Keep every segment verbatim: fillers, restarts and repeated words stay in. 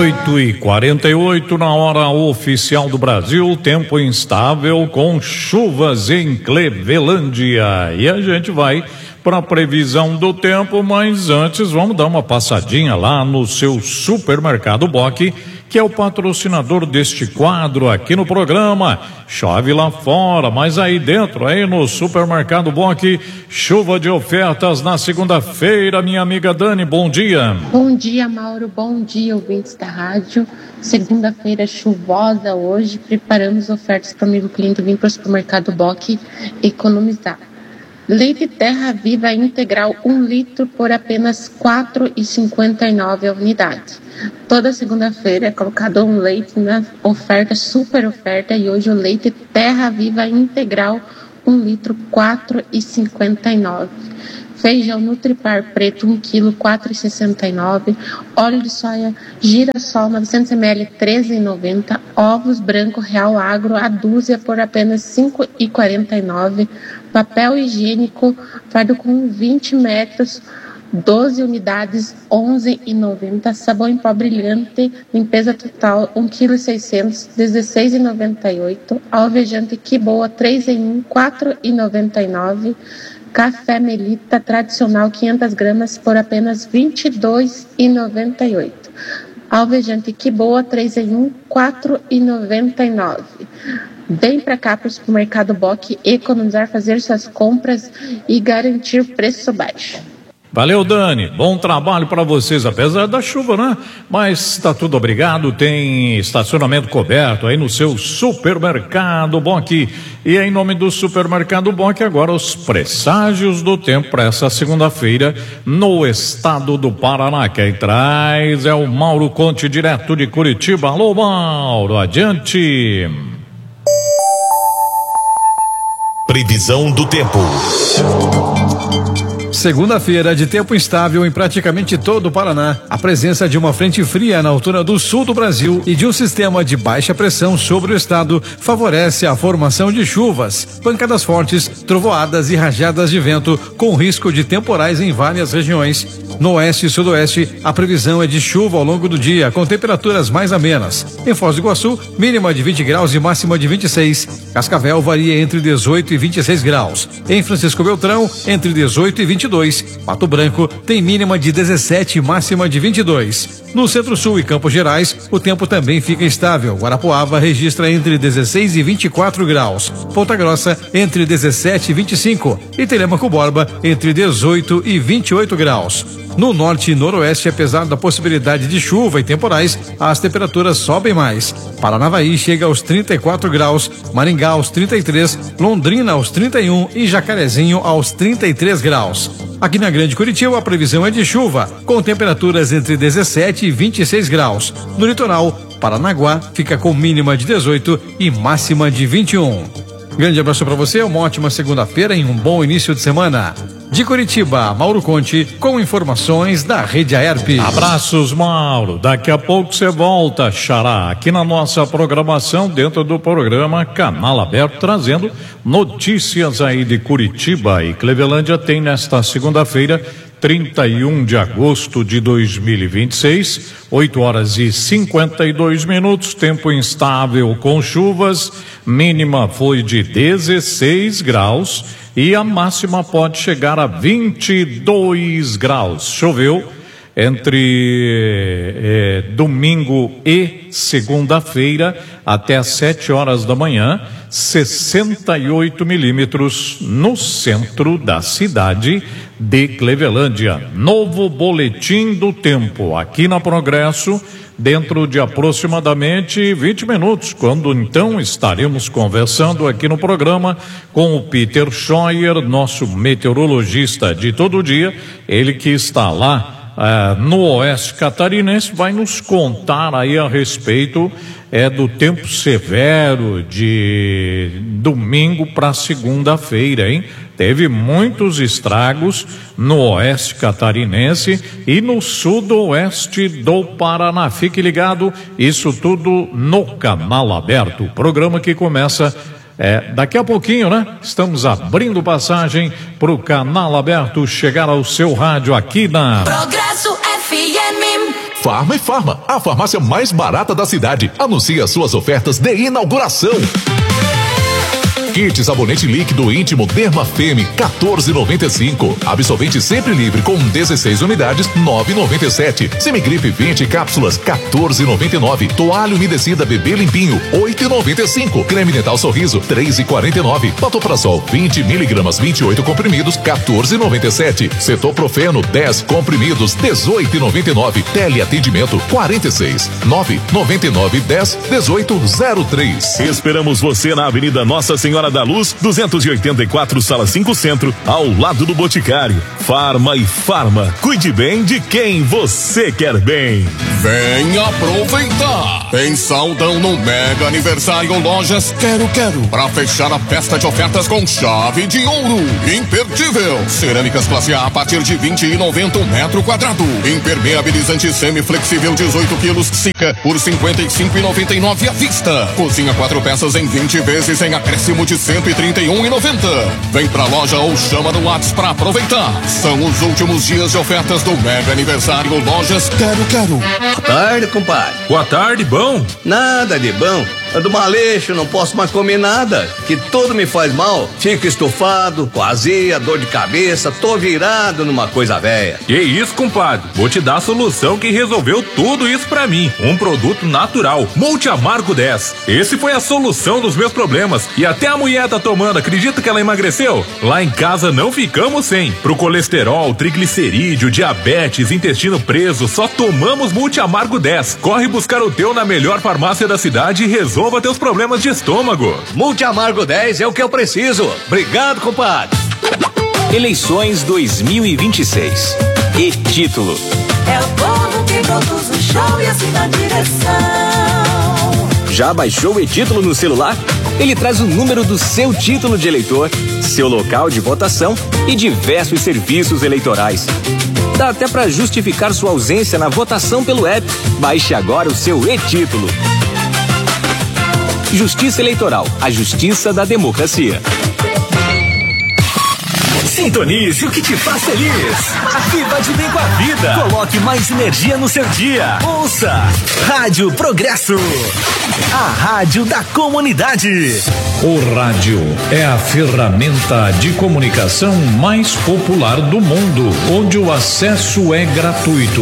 oito e quarenta e oito na hora oficial do Brasil, tempo instável com chuvas em Clevelândia. E a gente vai para a previsão do tempo, mas antes vamos dar uma passadinha lá no seu Supermercado Boc, que é o patrocinador deste quadro aqui no programa. Chove lá fora, mas aí dentro, aí no Supermercado Boc, chuva de ofertas na segunda-feira. Minha amiga Dani, bom dia. Bom dia, Mauro, bom dia, ouvintes da rádio. Segunda-feira chuvosa hoje, preparamos ofertas para o amigo cliente vir para o Supermercado Boc economizar. Leite Terra Viva Integral um litro por apenas quatro reais e cinquenta e nove centavos a unidade. Toda segunda-feira é colocado um leite na oferta, super oferta, e hoje o leite Terra Viva Integral um litro quatro reais e cinquenta e nove centavos. Feijão Nutripar preto um quilo quatro reais e sessenta e nove centavos. Óleo de soja Girassol novecentos mililitros treze reais e noventa centavos. Ovos branco Real Agro a dúzia por apenas cinco reais e quarenta e nove centavos. Papel higiênico fardo com vinte metros, doze unidades, onze reais e noventa centavos. Sabão em pó brilhante, limpeza total, um quilo e seiscentos gramas, dezesseis reais e noventa e oito centavos. Alvejante Que Boa, três em um, quatro reais e noventa e nove centavos. Café Melita tradicional, quinhentas gramas, por apenas vinte e dois reais e noventa e oito centavos. Alvejante Que Boa, três em um, quatro reais e noventa e nove centavos. Vem para cá para o Supermercado Boc economizar, fazer suas compras e garantir preço baixo. Valeu, Dani, bom trabalho para vocês, apesar da chuva, né? Mas está tudo obrigado, tem estacionamento coberto aí no seu Supermercado Boc. E em nome do Supermercado Boc, agora os presságios do tempo para essa segunda-feira no estado do Paraná. Quem traz é o Mauro Conte, direto de Curitiba. Alô, Mauro, adiante. Previsão do tempo. Segunda-feira de tempo instável em praticamente todo o Paraná. A presença de uma frente fria na altura do sul do Brasil e de um sistema de baixa pressão sobre o estado favorece a formação de chuvas, pancadas fortes, trovoadas e rajadas de vento com risco de temporais em várias regiões. No oeste e sudoeste, a previsão é de chuva ao longo do dia, com temperaturas mais amenas. Em Foz do Iguaçu, mínima de vinte graus e máxima de vinte e seis. Cascavel varia entre dezoito e vinte e seis graus. Em Francisco Beltrão, entre dezoito e vinte e dois. Pato Branco tem mínima de dezessete e máxima de vinte e dois. No Centro-Sul e Campos Gerais, o tempo também fica estável. Guarapuava registra entre dezesseis e vinte e quatro graus. Ponta Grossa entre dezessete e vinte e cinco. E Telêmaco Borba entre dezoito e vinte e oito graus. No norte e noroeste, apesar da possibilidade de chuva e temporais, as temperaturas sobem mais. Paranavaí chega aos trinta e quatro graus, Maringá aos trinta e três, Londrina aos trinta e um e Jacarezinho aos trinta e três graus. Aqui na Grande Curitiba, a previsão é de chuva, com temperaturas entre dezessete e vinte e seis graus. No litoral, Paranaguá fica com mínima de dezoito e máxima de vinte e um. Grande abraço para você, uma ótima segunda-feira e um bom início de semana. De Curitiba, Mauro Conte, com informações da Rede Aerp. Abraços, Mauro. Daqui a pouco você volta, xará, aqui na nossa programação, dentro do programa Canal Aberto, trazendo notícias aí de Curitiba. E Clevelândia tem nesta segunda-feira, trinta e um de agosto de dois mil e vinte e seis, oito horas e cinquenta e dois minutos, tempo instável com chuvas, mínima foi de dezesseis graus e a máxima pode chegar a vinte e dois graus. Choveu entre eh, domingo e segunda-feira até às sete horas da manhã, sessenta e oito milímetros no centro da cidade de Clevelândia. Novo boletim do tempo aqui na Progresso, dentro de aproximadamente vinte minutos, quando então estaremos conversando aqui no programa com o Peter Scheuer, nosso meteorologista de todo dia, ele que está lá Uh, no oeste catarinense, vai nos contar aí a respeito é, do tempo severo de domingo para segunda-feira, hein? Teve muitos estragos no oeste catarinense e no sudoeste do Paraná. Fique ligado, isso tudo no Canal Aberto, programa que começa É, daqui a pouquinho, né? Estamos abrindo passagem para o Canal Aberto chegar ao seu rádio aqui na Progresso F M. Farma e Farma, a farmácia mais barata da cidade. Anuncie as suas ofertas de inauguração. Kit sabonete líquido íntimo Dermafeme quatorze e noventa e cinco. Absorvente sempre livre com dezesseis unidades nove e noventa e sete. Semigripe vinte cápsulas quatorze e noventa e nove. Toalha umedecida bebê limpinho oito e noventa e cinco. Creme dental sorriso três e quarenta e nove. Patoprasol vinte miligramas vinte e oito comprimidos quatorze e noventa e sete. Cetoprofeno dez comprimidos dezoito e noventa e nove. Teleatendimento quarenta e seis nove noventa e nove dez dezoito zero três. Esperamos você na Avenida Nossa Senhora da Luz, duzentos e oitenta e quatro, Sala cinco Centro, ao lado do Boticário. Farma e Farma, cuide bem de quem você quer bem. Vem aproveitar! Tem saldão no Mega Aniversário Lojas Quero Quero, pra fechar a festa de ofertas com chave de ouro. Imperdível! Cerâmicas classe A a partir de vinte e noventa um metro quadrado. Impermeabilizante semiflexível dezoito quilos Sica por cinquenta e cinco e noventa e nove à vista. Cozinha quatro peças em vinte vezes em acréscimo de cento e trinta e um e noventa. Vem pra loja ou chama no WhatsApp pra aproveitar. São os últimos dias de ofertas do Mega Aniversário Lojas Quero Quero. Boa tarde, compadre. Boa tarde, bom? Nada de bom. Ando maleixo, não posso mais comer nada, que tudo me faz mal. Fico estufado, com azia, dor de cabeça, tô virado numa coisa velha. Que isso, compadre? Vou te dar a solução que resolveu tudo isso pra mim. Um produto natural, Multiamargo dez. Esse foi a solução dos meus problemas. E até a mulher tá tomando, acredita que ela emagreceu? Lá em casa não ficamos sem. Pro colesterol, triglicerídeo, diabetes, intestino preso, só tomamos Multiamargo dez. Corre buscar o teu na melhor farmácia da cidade e resolve Resolva teus problemas de estômago. Multiamargo dez é o que eu preciso. Obrigado, compadre. Eleições dois mil e vinte e seis. E título: é o povo que produz o show e assina a direção. Já baixou o e-título no celular? Ele traz o número do seu título de eleitor, seu local de votação e diversos serviços eleitorais. Dá até para justificar sua ausência na votação pelo app. Baixe agora o seu e-título. Justiça Eleitoral, a justiça da democracia. Sintonize o que te faz feliz. Viva de bem com a vida. Coloque mais energia no seu dia. Ouça Rádio Progresso, a rádio da comunidade. O rádio é a ferramenta de comunicação mais popular do mundo, onde o acesso é gratuito.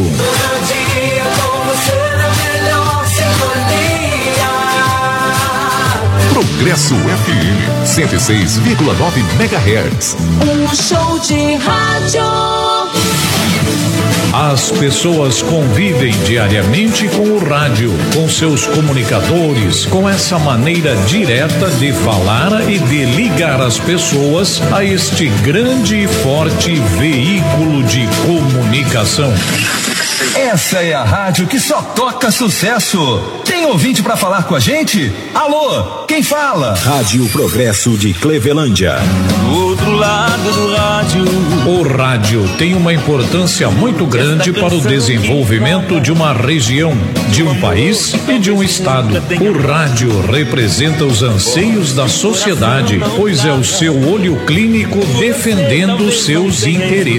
Progresso F M cento e seis vírgula nove megahertz. Um show de rádio. As pessoas convivem diariamente com o rádio, com seus comunicadores, com essa maneira direta de falar e de ligar as pessoas a este grande e forte veículo de comunicação. Essa é a rádio que só toca sucesso. Tem ouvinte pra falar com a gente? Alô, quem fala? Rádio Progresso de Clevelândia. Do outro lado do rádio. O rádio tem uma importância muito grande para o desenvolvimento de uma região, de um país e de um estado. O rádio representa os anseios da sociedade, pois é o seu olho clínico defendendo seus interesses.